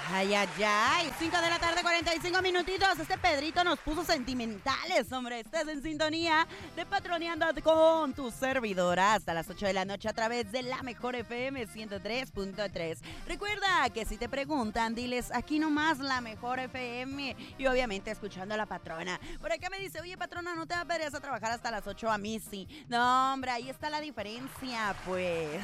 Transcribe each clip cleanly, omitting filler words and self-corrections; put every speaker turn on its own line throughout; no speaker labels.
Ay, ay, ay. 5 de la tarde, 45 minutitos. Este Pedrito nos puso sentimentales, hombre. Estás en sintonía de Patroneando con tu servidora hasta las 8 de la noche a través de la mejor FM 103.3. Recuerda que si te preguntan, diles aquí nomás la mejor FM y obviamente escuchando a la patrona. Por acá me dice, oye, patrona, ¿no te da pereza trabajar hasta las 8? A mí sí. No, hombre, ahí está la diferencia, pues.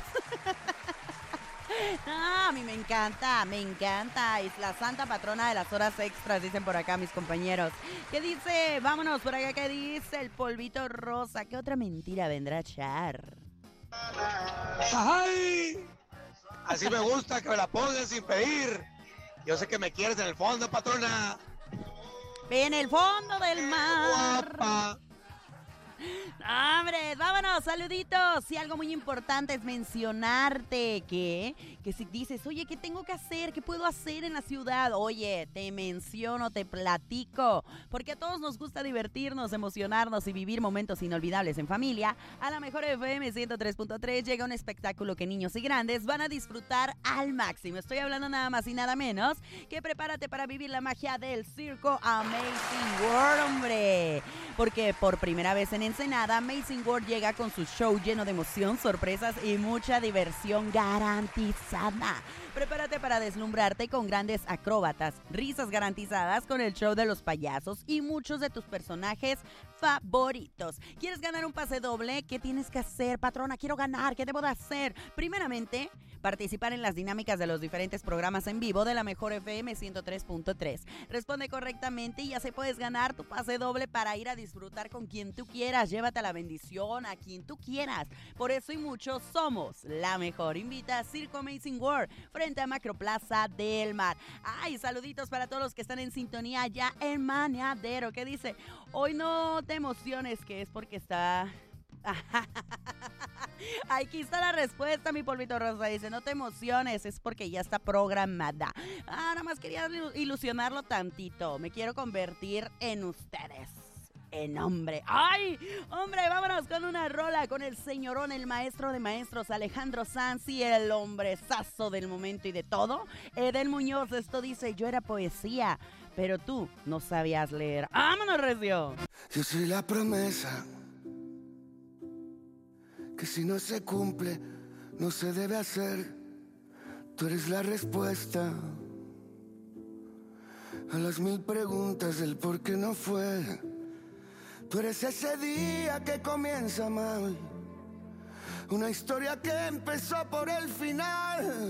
Ah, a mí me encanta. Es la santa patrona de las horas extras, dicen por acá mis compañeros. ¿Qué dice? Vámonos por acá, ¿qué dice el polvito rosa? ¿Qué otra mentira vendrá a echar?
¡Ay! Así me gusta que me la pongan sin pedir. Yo sé que me quieres en el fondo, patrona.
En el fondo del mar.
Guapa.
¡Hombre! ¡Vámonos! ¡Saluditos! Y algo muy importante es mencionarte que si dices, oye, ¿qué tengo que hacer? ¿Qué puedo hacer en la ciudad? Oye, te menciono, te platico. Porque a todos nos gusta divertirnos, emocionarnos y vivir momentos inolvidables en familia. A la mejor FM 103.3 llega un espectáculo que niños y grandes van a disfrutar al máximo. Estoy hablando nada más y nada menos que prepárate para vivir la magia del circo Amazing World, hombre. Porque por primera vez en Ensenada, Amazing World llega con su show lleno de emoción, sorpresas y mucha diversión garantizada. Prepárate para deslumbrarte con grandes acróbatas, risas garantizadas con el show de los payasos y muchos de tus personajes favoritos. ¿Quieres ganar un pase doble? ¿Qué tienes que hacer, patrona? Quiero ganar, ¿qué debo de hacer? Primeramente, participar en las dinámicas de los diferentes programas en vivo de la mejor FM 103.3. Responde correctamente y así puedes ganar tu pase doble para ir a disfrutar con quien tú quieras. Llévate la bendición a quien tú quieras. Por eso y muchos somos la mejor. Invita a Circo Amazing World frente a Macroplaza del Mar. Ay, saluditos para todos los que están en sintonía ya en Maniadero. ¿Qué dice? Hoy no te emociones, que es porque está... Aquí está la respuesta, mi polvito rosa. Dice, no te emociones, es porque ya está programada. Nada más quería ilusionarlo tantito. Me quiero convertir en ustedes. En hombre. ¡Ay! Hombre, vámonos con una rola con el señorón, el maestro de maestros, Alejandro Sanz, y el hombrezazo del momento y de todo, Edel Muñoz. Esto dice, yo era poesía, pero tú no sabías leer. ¡Vámonos, recio!
Yo soy la promesa que si no se cumple, no se debe hacer. Tú eres la respuesta a las 1000 preguntas del por qué no fue. Tú eres ese día que comienza mal, una historia que empezó por el final.